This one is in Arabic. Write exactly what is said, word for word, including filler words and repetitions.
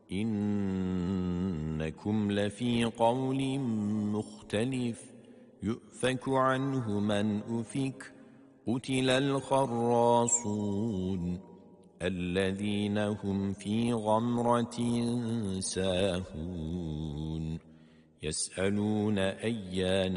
إنكم لفي قول مختلف يؤفك عنه من أفك قتل الخراصون الذين هم في غمرة ساهون يسألون أيان